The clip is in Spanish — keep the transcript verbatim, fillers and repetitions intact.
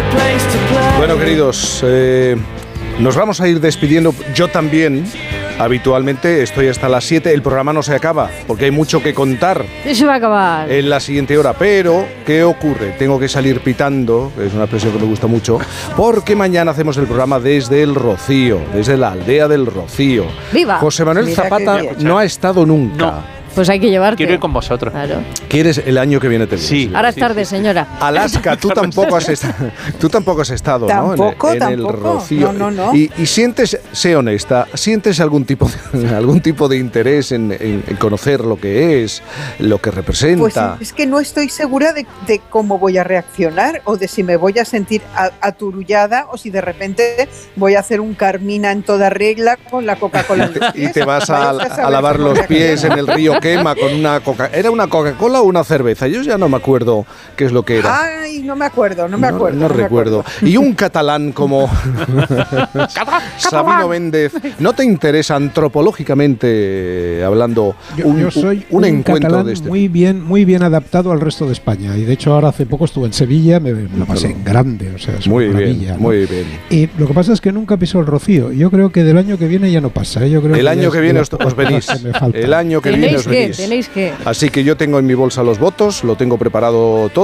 Bueno, queridos, eh, nos vamos a ir despidiendo. Yo también, habitualmente, estoy hasta las siete. El programa no se acaba, porque hay mucho que contar. Se va a acabar. En la siguiente hora. Pero, ¿qué ocurre? Tengo que salir pitando, que es una expresión que me gusta mucho, porque mañana hacemos el programa desde el Rocío, desde la aldea del Rocío. ¡Viva! José Manuel Mira Zapata qué no ha estado nunca. No. Pues hay que llevarte. Quiero ir con vosotros. Claro. ¿Quieres el año que viene te vienes? Sí. Ahora es Sí, tarde, sí, sí. señora. Alaska, tú tampoco has estado, tú tampoco has estado, Tampoco, ¿no? En, en el tampoco. Rocío. No, no, no. Y, y sientes, sé honesta, sientes algún tipo de, algún tipo de interés en, en- en conocer lo que es, lo que Pues representa. es que no estoy segura de, de cómo voy a reaccionar o de si me voy a sentir a- aturullada o si de repente voy a hacer un Carmina en toda regla con la Coca-Cola en los Y pies. te vas a, Vaya usted a saber lavar cómo los pies en reaccionar. el río Quema con una coca. ¿Era una Coca-Cola o una cerveza? Yo ya no me acuerdo qué es lo que era. Ay, no me acuerdo, no me No- acuerdo. No, no me recuerdo. acuerdo. Y un catalán como Sabino Méndez, ¿no te interesa antropológicamente eh, hablando Yo, un, yo soy un un, encuentro catalán de este? muy bien, muy bien adaptado al resto de España. Y de hecho ahora hace poco estuve en Sevilla, me, me lo pasé en grande, o sea, es Muy una bien, maravilla, ¿no? muy bien. Y lo que pasa es que nunca pisó el Rocío. Yo creo que del año que viene ya no pasa. ¿eh? Yo creo El ya año es que viene de os, las os venís. cosas que me faltan. El año que viene Tenéis os que, venís. tenéis que. Así que yo tengo en mi bolsa los votos, lo tengo preparado todo.